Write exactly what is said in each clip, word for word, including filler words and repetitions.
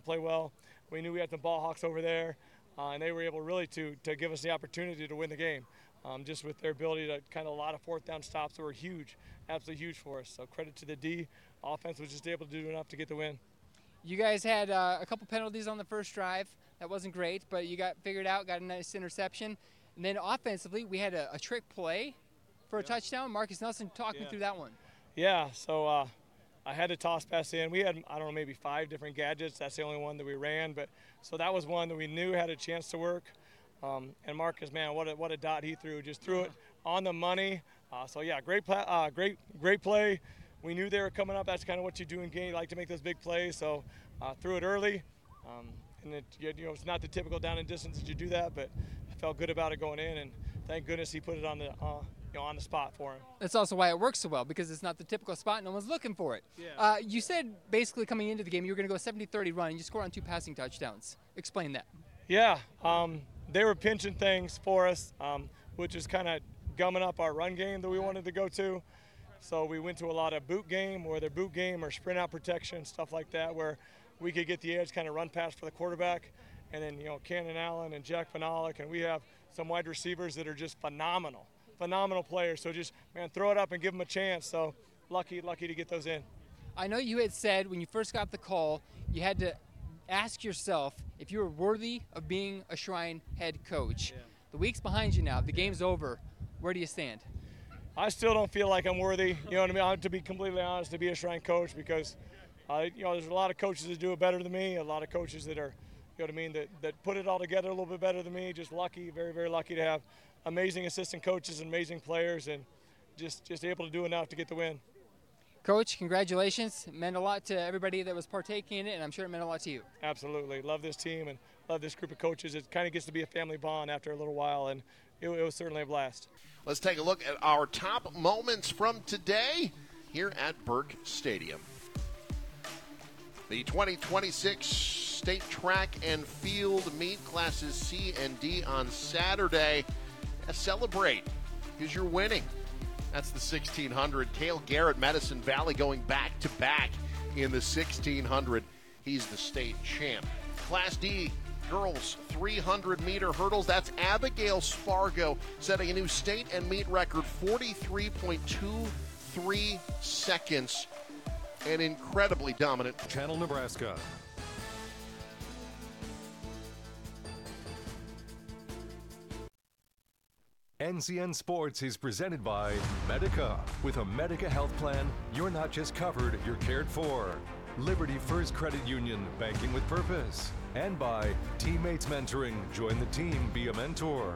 play well. We knew we had some ball hawks over there, uh, and they were able really to to give us the opportunity to win the game, um, just with their ability to kind of a lot of fourth down stops that were huge, absolutely huge for us. So credit to the D. Offense was just able to do enough to get the win. You guys had uh, a couple penalties on the first drive. That wasn't great, but you got figured out, got a nice interception. And then offensively, we had a, a trick play for a yeah. touchdown. Marcus Nelson, talk yeah. me through that one. Yeah, so uh, I had to toss pass in. We had, I don't know, maybe five different gadgets. That's the only one that we ran. But so that was one that we knew had a chance to work. Um, and Marcus, man, what a, what a dot he threw. Just threw it on the money. Uh, so, yeah, great, play, uh, great, great play. We knew they were coming up. That's kind of what you do in game. You like to make those big plays. So uh, threw it early. Um, and it, you know, it's not the typical down and distance that you do that, but I felt good about it going in. And thank goodness he put it on the uh, you know, on the spot for him. That's also why it works so well, because it's not the typical spot. No one's looking for it. Yeah. Uh, you said basically coming into the game you were going to go seventy thirty run, and you scored on two passing touchdowns. Explain that. Yeah, um, they were pinching things for us, um, which is kind of gumming up our run game that we wanted to go to. So we went to a lot of boot game, whether boot game or sprint out protection, stuff like that, where we could get the edge, kind of run past for the quarterback. And then, you know, Cannon Allen and Jack Panalik, and we have some wide receivers that are just phenomenal, phenomenal players. So just, man, throw it up and give them a chance. So lucky, lucky to get those in. I know you had said when you first got the call, you had to ask yourself if you were worthy of being a Shrine head coach. Yeah. The week's behind you now. The game's over. Where do you stand? I still don't feel like I'm worthy, you know what I mean, to be completely honest, to be a Shrine coach, because, uh, you know, there's a lot of coaches that do it better than me, a lot of coaches that are, you know what I mean, that, that put it all together a little bit better than me. Just lucky, very, very lucky to have amazing assistant coaches and amazing players, and just, just able to do enough to get the win. Coach, congratulations. It meant a lot to everybody that was partaking in it, and I'm sure it meant a lot to you. Absolutely. Love this team and love this group of coaches. It kind of gets to be a family bond after a little while, and it, it was certainly a blast. Let's take a look at our top moments from today here at Burke Stadium. The twenty twenty-six State Track and Field Meet Classes C and D on Saturday. Yeah, celebrate because you're winning. That's the sixteen hundred. Cale Garrett, Medicine Valley going back-to-back in the sixteen hundred. He's the state champ. Class D girls three hundred meter hurdles. That's Abigail Spargo setting a new state and meet record, forty-three point two three seconds. And incredibly dominant. Channel Nebraska. N C N Sports is presented by Medica. With a Medica health plan, you're not just covered, you're cared for. Liberty First Credit Union, banking with purpose. And by Teammates Mentoring. Join the team, be a mentor.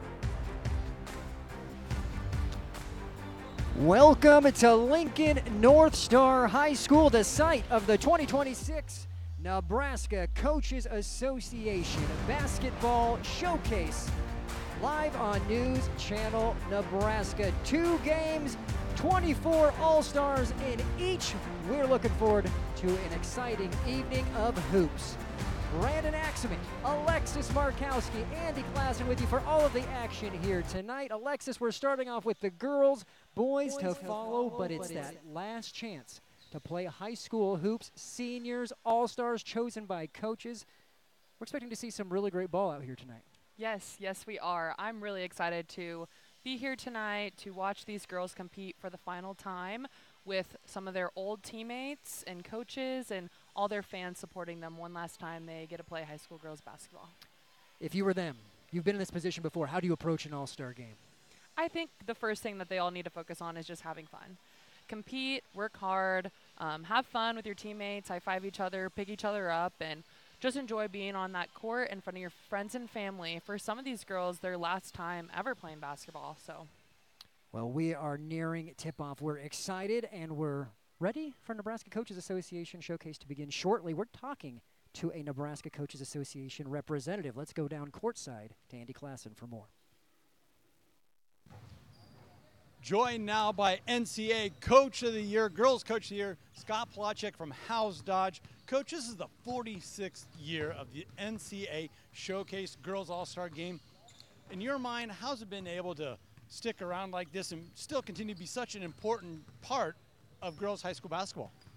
Welcome to Lincoln North Star High School, the site of the twenty twenty-six Nebraska Coaches Association Basketball Showcase. Live on News Channel Nebraska. Two games, twenty-four All-Stars in each. We're looking forward to an exciting evening of hoops. Brandon Axelman, Alexis Markowski, Andy Klassen with you for all of the action here tonight. Alexis, we're starting off with the girls, boys, boys to follow, follow, but it's but that it's last chance to play high school hoops. Seniors, all-stars chosen by coaches. We're expecting to see some really great ball out here tonight. Yes, yes we are. I'm really excited to be here tonight to watch these girls compete for the final time with some of their old teammates and coaches and all their fans supporting them one last time they get to play high school girls basketball. If you were them, you've been in this position before, how do you approach an all-star game? I think the first thing that they all need to focus on is just having fun. Compete, work hard, um, have fun with your teammates, high-five each other, pick each other up, and just enjoy being on that court in front of your friends and family. For some of these girls, their last time ever playing basketball. So, well, we are nearing tip-off. We're excited, and we're ready for Nebraska Coaches Association Showcase to begin shortly. We're talking to a Nebraska Coaches Association representative. Let's go down courtside to Andy Klassen for more. Joined now by N C A A Coach of the Year, Girls Coach of the Year, Scott Plachek from Howes Dodge. Coach, this is the forty-sixth year of the N C A A Showcase Girls All-Star Game. In your mind, how's it been able to stick around like this and still continue to be such an important part of girls high school basketball?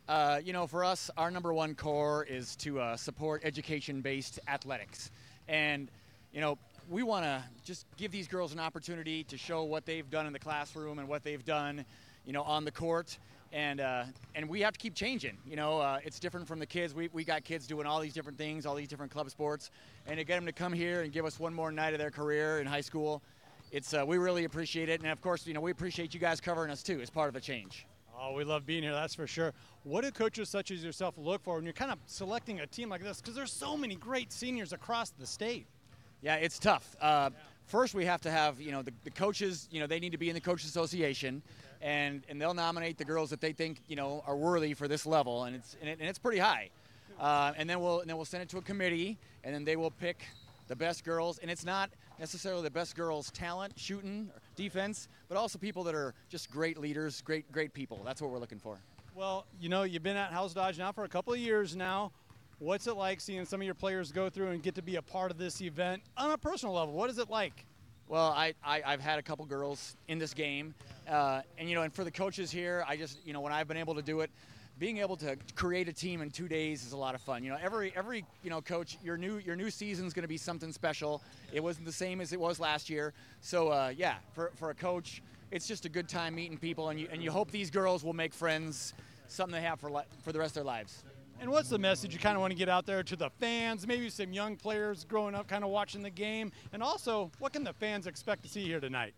Uh, you know, for us, our number one core is to uh, support education-based athletics. And, you know, we want to just give these girls an opportunity to show what they've done in the classroom and what they've done, you know, on the court. And uh, and we have to keep changing. You know, uh, it's different from the kids. We, we got kids doing all these different things, all these different club sports. And to get them to come here and give us one more night of their career in high school, it's uh, we really appreciate it. And, of course, you know, we appreciate you guys covering us, too, as part of a change. Oh, we love being here, that's for sure. What do coaches such as yourself look for when you're kind of selecting a team like this? Because there's so many great seniors across the state. Yeah, it's tough. Uh, first, we have to have, you know, the, the coaches, you know, they need to be in the Coaches Association, and, and they'll nominate the girls that they think, you know, are worthy for this level, and it's and, it, and it's pretty high. Uh, and then we'll and then we'll send it to a committee, and then they will pick the best girls. And it's not necessarily the best girls' talent, shooting, or defense, but also people that are just great leaders, great great people. That's what we're looking for. Well, you know, you've been at House Dodge now for a couple of years now. What's it like seeing some of your players go through and get to be a part of this event on a personal level? What is it like? Well, I, I, I've had a couple girls in this game. Uh, and, you know, and for the coaches here, I just, you know, when I've been able to do it, being able to create a team in two days is a lot of fun. You know, every, every you know, coach, your new your new season's going to be something special. It wasn't the same as it was last year. So, uh, yeah, for, for a coach, it's just a good time meeting people. And you, and you hope these girls will make friends, something they have for, li- for the rest of their lives. And what's the message you kind of want to get out there to the fans, maybe some young players growing up kind of watching the game? And also, what can the fans expect to see here tonight?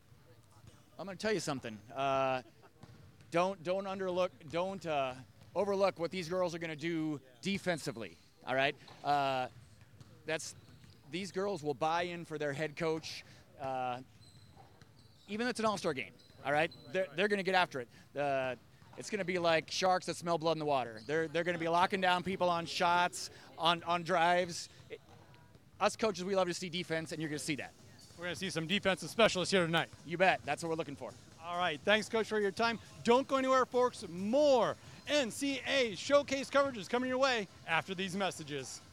I'm going to tell you something. Uh, don't don't underlook, don't uh, overlook what these girls are going to do defensively, all right? Uh, that's these girls will buy in for their head coach, uh, even if it's an all-star game, all right? They're, they're going to get after it. Uh, It's going to be like sharks that smell blood in the water. They're they're going to be locking down people on shots, on, on drives. It, us coaches, we love to see defense, and you're going to see that. We're going to see some defensive specialists here tonight. You bet. That's what we're looking for. All right. Thanks, Coach, for your time. Don't go anywhere, folks. More N C A A Showcase coverage is coming your way after these messages.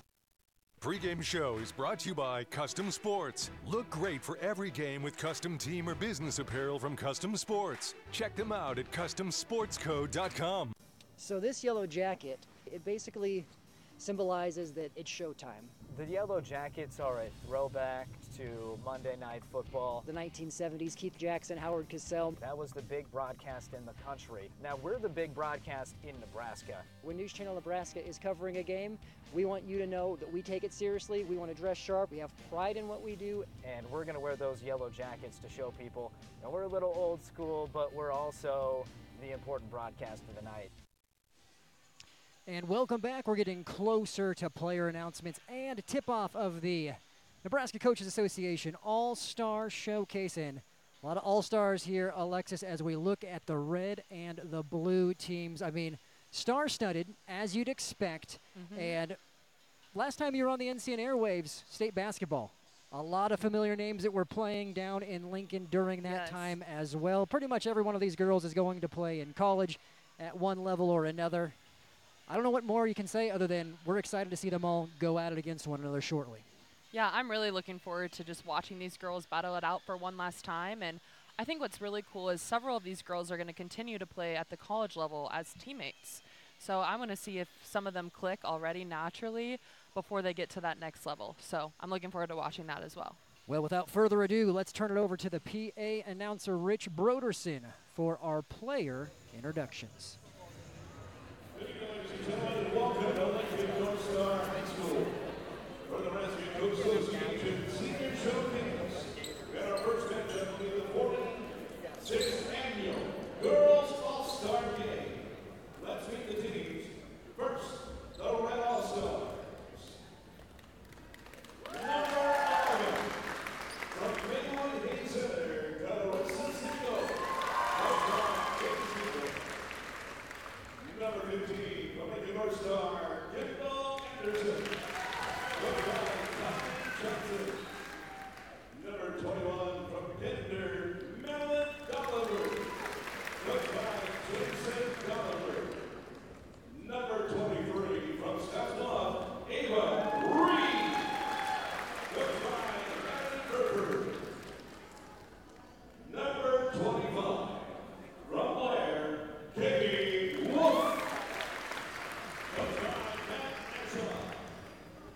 Pre-game show is brought to you by Custom Sports. Look great for every game with custom team or business apparel from Custom Sports. Check them out at custom sports co dot com. So this yellow jacket, it basically symbolizes that it's showtime. The Yellow Jackets are a throwback to Monday Night Football. The nineteen seventies, Keith Jackson, Howard Cosell. That was the big broadcast in the country. Now we're the big broadcast in Nebraska. When News Channel Nebraska is covering a game, we want you to know that we take it seriously. We want to dress sharp. We have pride in what we do. And we're going to wear those yellow jackets to show people, you know, we're a little old school, but we're also the important broadcast of the night. And welcome back. We're getting closer to player announcements and tip-off of the Nebraska Coaches Association All-Star Showcase. And a lot of All-Stars here, Alexis, as we look at the red and the blue teams. I mean, star-studded, as you'd expect. Mm-hmm. And last time you were on the N C N airwaves, state basketball. A lot of familiar names that were playing down in Lincoln during that yes. time as well. Pretty much every one of these girls is going to play in college at one level or another. I don't know what more you can say other than we're excited to see them all go at it against one another shortly. Yeah, I'm really looking forward to just watching these girls battle it out for one last time. And I think what's really cool is several of these girls are going to continue to play at the college level as teammates. So I'm going to see if some of them click already naturally before they get to that next level. So I'm looking forward to watching that as well. Well, without further ado, let's turn it over to the P A announcer, Rich Broderson, for our player introductions. Welcome to Coach Star